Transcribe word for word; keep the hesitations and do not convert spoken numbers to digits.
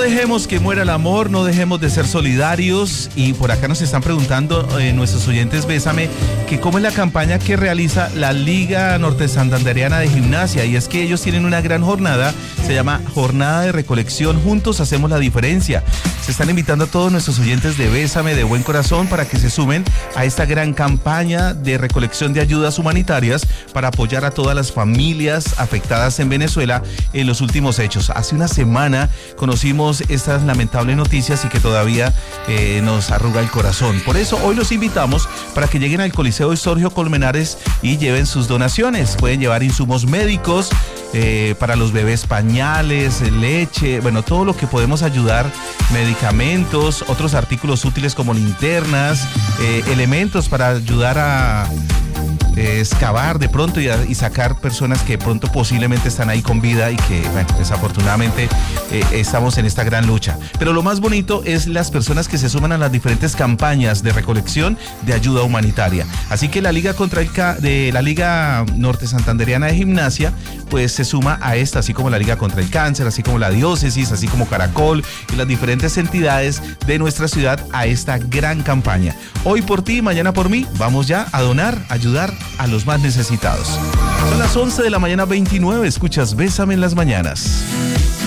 dejemos que muera el amor, no dejemos de ser solidarios. Y por acá nos están preguntando eh, nuestros oyentes Bésame, que cómo es la campaña que realiza la Liga Norte Santandereana de Gimnasia. Y es que ellos tienen una gran jornada, se llama Jornada de Recolección Juntos Hacemos la Diferencia. Se están invitando a todos nuestros oyentes de Bésame, de buen corazón, para que se sumen a esta gran campaña de recolección de ayudas humanitarias para apoyar a todas las familias afectadas en Venezuela en los últimos hechos. Hace una semana conocimos estas lamentables noticias y que todavía eh, nos arruga el corazón. Por eso hoy los invitamos para que lleguen al Coliseo Sergio Colmenares y lleven sus donaciones. Pueden llevar insumos médicos eh, para los bebés, pañales, leche, bueno, todo lo que podemos ayudar, medicamentos, otros artículos útiles como linternas, eh, elementos para ayudar a Eh, excavar de pronto y, a, y sacar personas que de pronto posiblemente están ahí con vida y que, bueno, desafortunadamente eh, estamos en esta gran lucha. Pero lo más bonito es las personas que se suman a las diferentes campañas de recolección de ayuda humanitaria. Así que la Liga contra el Ca- de la Liga Norte Santandereana de Gimnasia pues se suma a esta, así como la Liga contra el Cáncer, así como la Diócesis, así como Caracol y las diferentes entidades de nuestra ciudad a esta gran campaña. Hoy por ti, mañana por mí, vamos ya a donar, a ayudar a los más necesitados. Son las once de la mañana veintinueve, escuchas Bésame en las mañanas.